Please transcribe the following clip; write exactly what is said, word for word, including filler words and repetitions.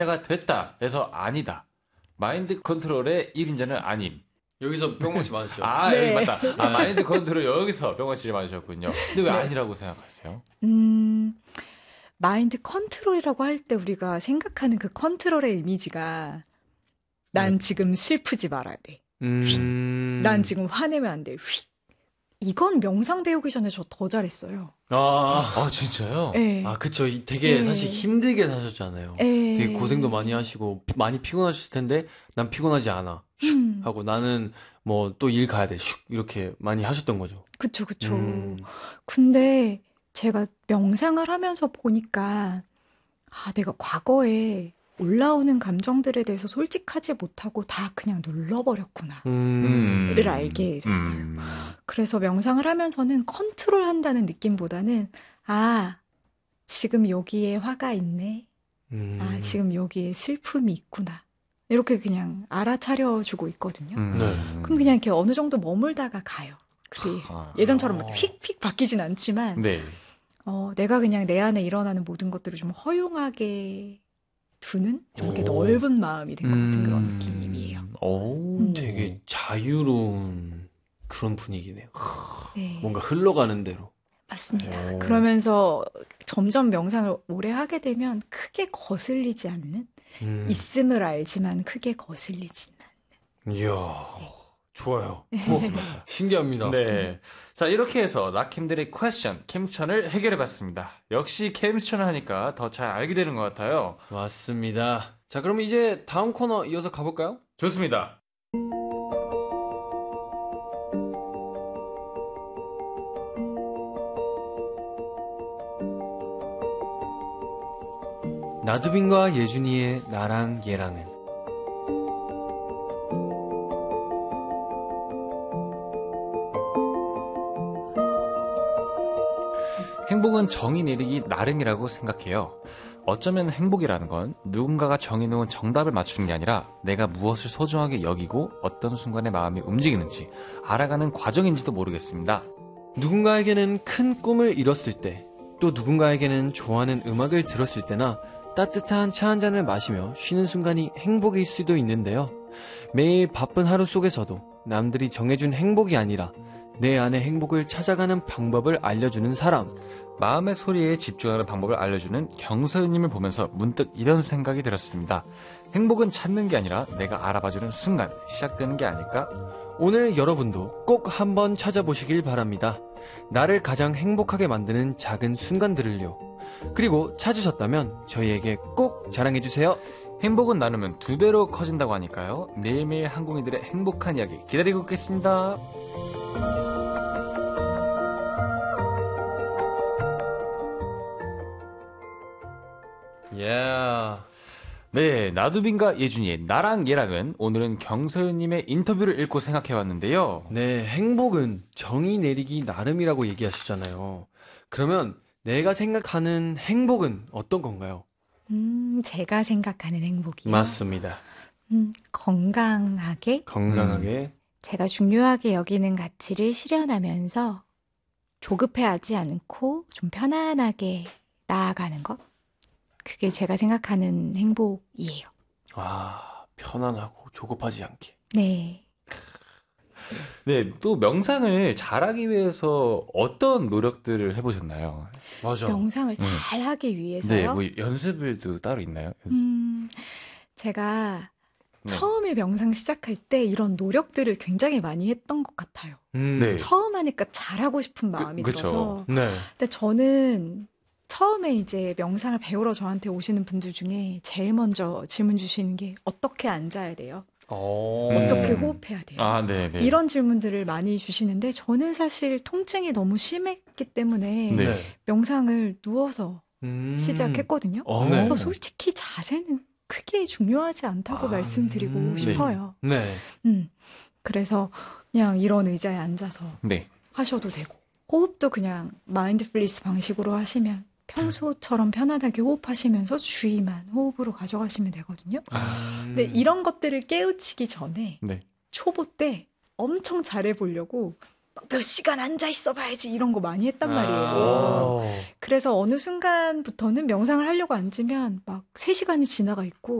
내가 됐다 해서 아니다. 마인드 컨트롤의 일 인자는 아님. 여기서 뿅망치 맞으시죠? 아, 네. 여기 맞다. 아, 마인드 컨트롤 여기서 뿅망치를 맞으셨군요. 근데 왜 네. 아니라고 생각하세요? 음, 마인드 컨트롤이라고 할 때 우리가 생각하는 그 컨트롤의 이미지가 난 지금 슬프지 말아야 돼. 음... 난 지금 화내면 안 돼. 휙. 이건 명상 배우기 전에 저 더 잘했어요. 아, 아, 진짜요? 네. 아, 그쵸. 이 되게 네. 사실 힘들게 사셨잖아요. 네. 되게 고생도 많이 하시고 피- 많이 피곤하셨을 텐데 난 피곤하지 않아. 슉 음. 하고 나는 뭐 또 일 가야 돼. 슉 이렇게 많이 하셨던 거죠. 그쵸, 그쵸. 음. 근데 제가 명상을 하면서 보니까, 아, 내가 과거에 올라오는 감정들에 대해서 솔직하지 못하고 다 그냥 눌러버렸구나. 음. 를 알게 됐어요. 음. 그래서 명상을 하면서는 컨트롤 한다는 느낌보다는, 아, 지금 여기에 화가 있네. 음. 아, 지금 여기에 슬픔이 있구나. 이렇게 그냥 알아차려주고 있거든요. 음. 네. 그럼 그냥 이렇게 어느 정도 머물다가 가요. 그게 아. 예전처럼 막 어. 휙휙 바뀌진 않지만, 네. 어, 내가 그냥 내 안에 일어나는 모든 것들을 좀 허용하게 두는 좀 이렇게 오. 넓은 마음이 된 것 같은 그런 음. 느낌이에요. 오. 음. 되게 자유로운 그런 분위기네요. 네, 뭔가 흘러가는 대로. 맞습니다. 오. 그러면서 점점 명상을 오래 하게 되면 크게 거슬리지 않는, 음. 있음을 알지만 크게 거슬리진 않는. 이야, 좋아요. 어, 신기합니다. 네. 자, 이렇게 해서 낙킴들의 퀘스천, 캠천을 해결해봤습니다. 역시 캠천을 하니까 더 잘 알게 되는 것 같아요. 맞습니다. 자, 그럼 이제 다음 코너 이어서 가볼까요? 좋습니다. 나두빈과 예준이의 나랑 얘랑은. 행복은 정의 내리기 나름이라고 생각해요. 어쩌면 행복이라는 건 누군가가 정해놓은 정답을 맞추는 게 아니라 내가 무엇을 소중하게 여기고 어떤 순간에 마음이 움직이는지 알아가는 과정인지도 모르겠습니다. 누군가에게는 큰 꿈을 이뤘을 때, 또 누군가에게는 좋아하는 음악을 들었을 때나 따뜻한 차 한 잔을 마시며 쉬는 순간이 행복일 수도 있는데요. 매일 바쁜 하루 속에서도 남들이 정해준 행복이 아니라 내 안의 행복을 찾아가는 방법을 알려주는 사람. 마음의 소리에 집중하는 방법을 알려주는 경서연님을 보면서 문득 이런 생각이 들었습니다. 행복은 찾는 게 아니라 내가 알아봐주는 순간 시작되는 게 아닐까? 오늘 여러분도 꼭 한번 찾아보시길 바랍니다. 나를 가장 행복하게 만드는 작은 순간들을요. 그리고 찾으셨다면 저희에게 꼭 자랑해주세요. 행복은 나누면 두 배로 커진다고 하니까요. 매일매일 항공인들의 행복한 이야기 기다리고 있겠습니다. 예. 네, 나두빈과 예준이의 나랑 얘랑은 오늘은 경서연님의 인터뷰를 읽고 생각해봤는데요. 네, 행복은 정의 내리기 나름이라고 얘기하시잖아요. 그러면 내가 생각하는 행복은 어떤 건가요? 음, 제가 생각하는 행복이요. 맞습니다. 음, 건강하게, 건강하게. 제가 중요하게 여기는 가치를 실현하면서 조급해하지 않고 좀 편안하게 나아가는 것. 그게 제가 생각하는 행복이에요. 아, 편안하고 조급하지 않게. 네. 네, 또 명상을 잘하기 위해서 어떤 노력들을 해보셨나요? 맞아. 명상을 네. 잘 하기 위해서요. 네, 뭐 연습을도 따로 있나요? 연습. 음, 제가 네. 처음에 명상 시작할 때 이런 노력들을 굉장히 많이 했던 것 같아요. 음. 네. 처음 하니까 잘하고 싶은 마음이 그쵸. 들어서. 네. 근데 저는 처음에 이제 명상을 배우러 저한테 오시는 분들 중에 제일 먼저 질문 주시는 게 어떻게 앉아야 돼요? 어. 어떻게 음. 호흡해야 돼요? 아, 네, 네. 이런 질문들을 많이 주시는데 저는 사실 통증이 너무 심했기 때문에 네. 네. 명상을 누워서 음. 시작했거든요. 어, 그래서 네. 솔직히 자세는 크게 중요하지 않다고 아, 말씀드리고 음, 네. 싶어요. 네. 음, 그래서 그냥 이런 의자에 앉아서 네. 하셔도 되고 호흡도 그냥 마인드풀리스 방식으로 하시면 평소처럼 편안하게 호흡하시면서 주의만 호흡으로 가져가시면 되거든요. 아. 근데 이런 것들을 깨우치기 전에 네. 초보 때 엄청 잘해보려고 몇 시간 앉아 있어 봐야지 이런 거 많이 했단 아. 말이에요. 오. 그래서 어느 순간부터는 명상을 하려고 앉으면 막 세 시간이 지나가 있고